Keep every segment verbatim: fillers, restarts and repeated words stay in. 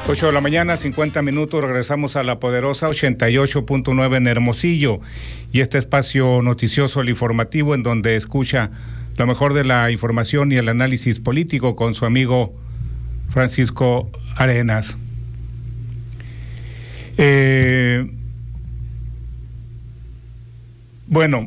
ocho de la mañana, cincuenta minutos, regresamos a La Poderosa ochenta y ocho punto nueve en Hermosillo, y este espacio noticioso, el informativo, en donde escucha lo mejor de la información y el análisis político con su amigo Francisco Arenas. Eh, bueno,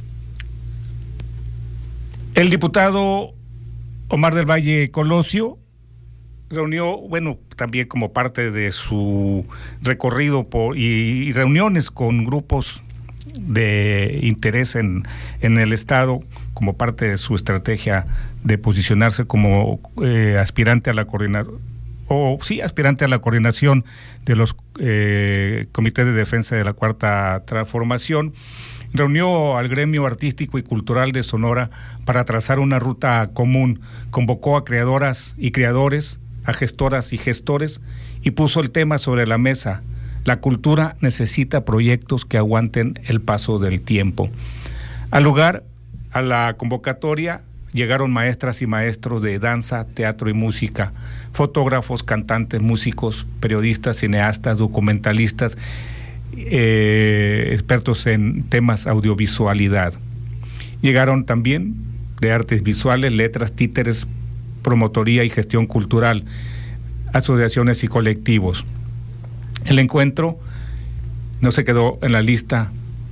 el diputado Omar del Valle Colosio reunió, bueno, también como parte de su recorrido por, y, y reuniones con grupos de interés en, en el Estado, como parte de su estrategia de posicionarse como eh, aspirante a la coordinación, o sí, aspirante a la coordinación de los eh, comités de defensa de la Cuarta Transformación. Reunió al gremio artístico y cultural de Sonora para trazar una ruta común, convocó a creadoras y creadores, a gestoras y gestores, y puso el tema sobre la mesa: la cultura necesita proyectos que aguanten el paso del tiempo. Al lugar, a la convocatoria, llegaron maestras y maestros de danza, teatro y música, fotógrafos, cantantes, músicos, periodistas, cineastas, documentalistas, eh, expertos en temas audiovisualidad. Llegaron también de artes visuales, letras, títeres, promotoría y gestión cultural, asociaciones y colectivos. El encuentro no se quedó en la lista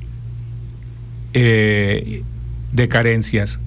eh, de carencias.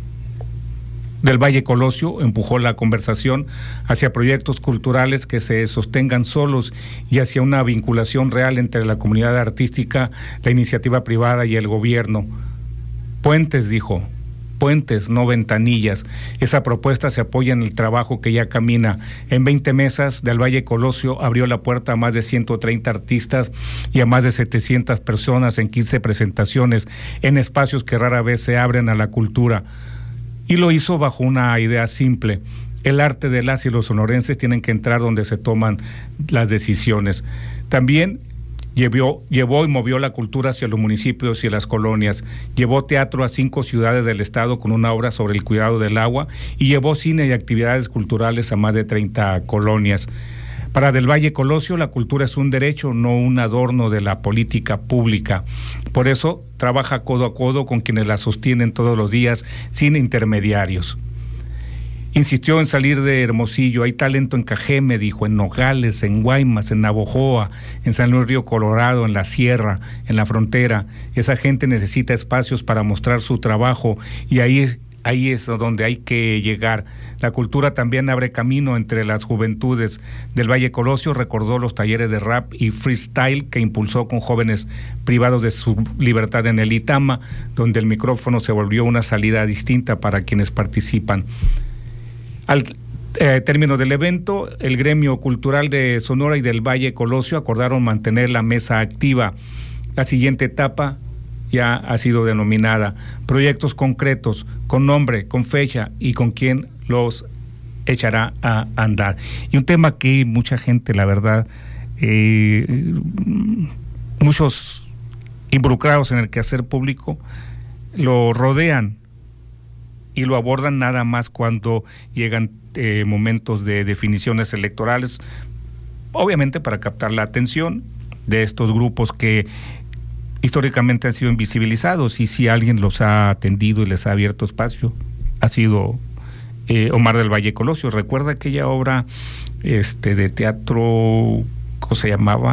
Del Valle Colosio empujó la conversación hacia proyectos culturales que se sostengan solos y hacia una vinculación real entre la comunidad artística, la iniciativa privada y el gobierno. Puentes, dijo, puentes, no ventanillas. Esa propuesta se apoya en el trabajo que ya camina. En veinte mesas, Del Valle Colosio abrió la puerta a más de ciento treinta artistas y a más de setecientas personas en quince presentaciones, en espacios que rara vez se abren a la cultura. Y lo hizo bajo una idea simple: el arte de las y los sonorenses tienen que entrar donde se toman las decisiones. También llevó, llevó y movió la cultura hacia los municipios y las colonias. Llevó teatro a cinco ciudades del estado con una obra sobre el cuidado del agua, y llevó cine y actividades culturales a más de treinta colonias. Para Del Valle Colosio, la cultura es un derecho, no un adorno de la política pública. Por eso trabaja codo a codo con quienes la sostienen todos los días, sin intermediarios. Insistió en salir de Hermosillo. Hay talento en Cajeme, dijo, en Nogales, en Guaymas, en Navojoa, en San Luis Río Colorado, en la Sierra, en la frontera. Esa gente necesita espacios para mostrar su trabajo, y ahí es Ahí es donde hay que llegar. La cultura también abre camino entre las juventudes. Del Valle Colosio recordó los talleres de rap y freestyle que impulsó con jóvenes privados de su libertad en el Itama, donde el micrófono se volvió una salida distinta para quienes participan. Al eh, término del evento, el gremio cultural de Sonora y del Valle Colosio acordaron mantener la mesa activa. La siguiente etapa ya ha sido denominada: proyectos concretos, con nombre, con fecha y con quién los echará a andar. Y un tema que mucha gente, la verdad, eh, muchos involucrados en el quehacer público lo rodean y lo abordan nada más cuando llegan eh, momentos de definiciones electorales, obviamente para captar la atención de estos grupos que históricamente han sido invisibilizados, y si alguien los ha atendido y les ha abierto espacio, ha sido eh, Omar del Valle Colosio. Recuerda aquella obra este, de teatro, ¿cómo se llamaba?